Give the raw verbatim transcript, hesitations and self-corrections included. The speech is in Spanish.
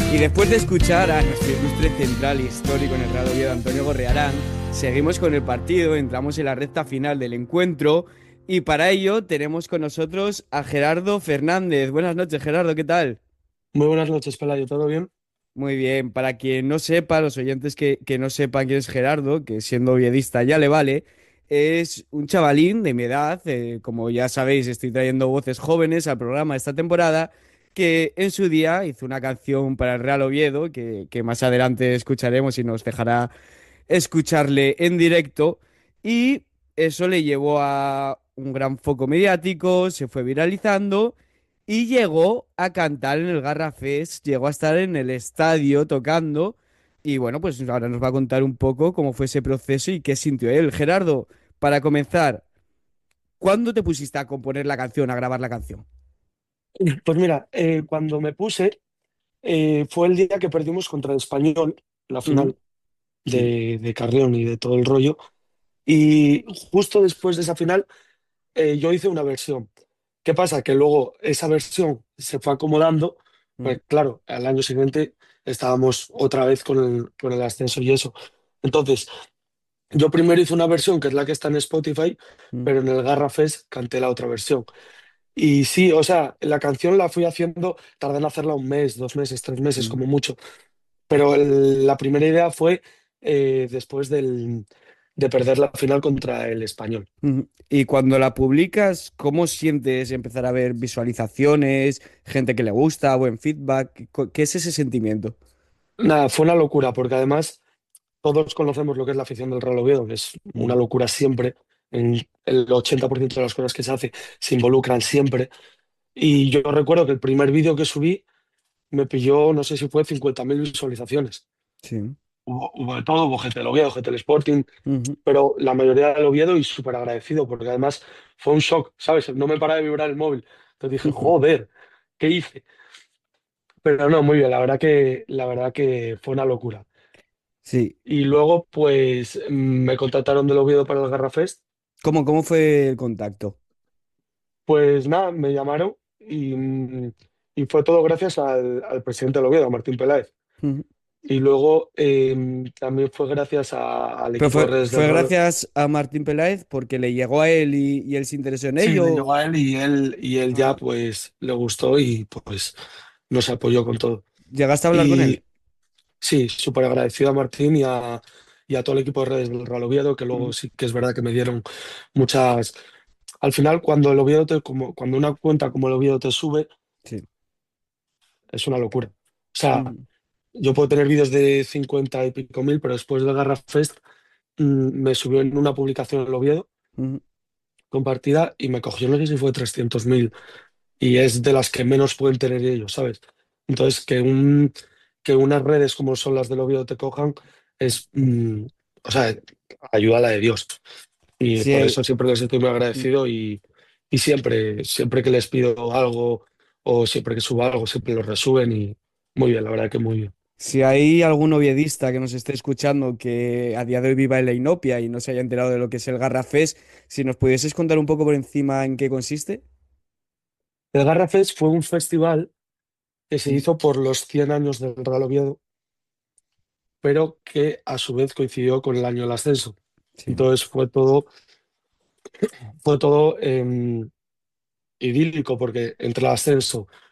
Y después de escuchar a nuestro ilustre central histórico en el Real Oviedo, Antonio Gorriarán, seguimos con el partido, entramos en la recta final del encuentro y para ello tenemos con nosotros a Gerardo Fernández. Buenas noches, Gerardo, ¿qué tal? Muy buenas noches, Pelayo, ¿todo bien? Muy bien, para quien no sepa, los oyentes que, que no sepan quién es Gerardo, que siendo oviedista ya le vale, es un chavalín de mi edad, eh, como ya sabéis, estoy trayendo voces jóvenes al programa esta temporada, que en su día hizo una canción para el Real Oviedo, que, que más adelante escucharemos y nos dejará escucharle en directo, y eso le llevó a un gran foco mediático, se fue viralizando. Y llegó a cantar en el Garra Fest, llegó a estar en el estadio tocando. Y bueno, pues ahora nos va a contar un poco cómo fue ese proceso y qué sintió él. Gerardo, para comenzar, ¿cuándo te pusiste a componer la canción, a grabar la canción? Pues mira, eh, cuando me puse, eh, fue el día que perdimos contra el Español, la Ujú, final sí. de, de Carrión y de todo el rollo. Y justo después de esa final, eh, yo hice una versión. ¿Qué pasa? Que luego esa versión se fue acomodando, Ujú, pues claro, al año siguiente estábamos otra vez con el, con el ascenso y eso. Entonces, yo primero hice una versión que es la que está en Spotify, ujú, pero en el Garra Fest canté la otra versión. Y sí, o sea, la canción la fui haciendo, tardé en hacerla un mes, dos meses, tres meses ujú, como mucho, pero el- la primera idea fue eh, después del, de perder la final contra el Español. ujú. Y cuando la publicas, ¿cómo sientes empezar a ver visualizaciones, gente que le gusta, buen feedback? ¿Qué qué es ese sentimiento? Nada, fue una locura, porque además todos conocemos lo que es la afición del Real Oviedo, que es una Ujú, locura siempre. En el ochenta por ciento de las cosas que se hace se involucran siempre. Y yo recuerdo que el primer vídeo que subí me pilló, no sé si fue cincuenta mil visualizaciones. sí. Hubo, hubo de todo, hubo gente del Oviedo, gente del Sporting, Ujú. pero la mayoría del Oviedo y súper agradecido, porque además fue un shock, ¿sabes? No me para de vibrar el móvil. Entonces dije, joder, ¿qué hice? Pero no, muy bien, la verdad que, la verdad que fue una locura. Sí. Y luego, pues, mm, me contactaron del Oviedo para el Garra Fest. ¿Cómo, cómo fue el contacto? Pues nada, me llamaron y, mm, y fue todo gracias al, al presidente del Oviedo, a Martín Peláez. Ujú. Y luego eh, también fue gracias a- al Pero equipo de fue, redes del fue Real. gracias a Martín Peláez porque le llegó a él y, y él se interesó en Sí, le ello. llegó a él y él, y él ya Ah, pues le gustó y pues nos apoyó con todo. ¿llegaste a hablar con él? Y sí, súper agradecido a Martín y a, y a todo el equipo de redes del Real Oviedo, que luego Ujú. sí que es verdad que me dieron muchas... Al final, cuando el Oviedo te, como, cuando una cuenta como el Oviedo te sube, Sí. es una locura. O sea, Ujú. yo puedo tener vídeos de cincuenta y pico mil, pero después de Garra Fest mm, me subió en una publicación el Oviedo Ujú. compartida y me cogió, no sé si fue trescientos mil y es de las que menos pueden tener ellos, ¿sabes? Entonces, que, un, que unas redes como son las del Oviedo te cojan es, mm, o sea, ayuda a la de Dios. Y Sí, por el- eso siempre les estoy muy agradecido y, y siempre, siempre que les pido algo o siempre que subo algo, siempre lo resuben y muy bien, la verdad que muy bien. si hay algún oviedista que nos esté escuchando que a día de hoy viva en la inopia y no se haya enterado de lo que es el Garrafés, si nos pudieses contar un poco por encima en qué consiste. El Garra Fest fue un festival que se Ujú. hizo por los cien años del Real Oviedo, pero que a su vez coincidió con el año del ascenso. Sí. Entonces fue todo, fue todo em, idílico porque entre el ascenso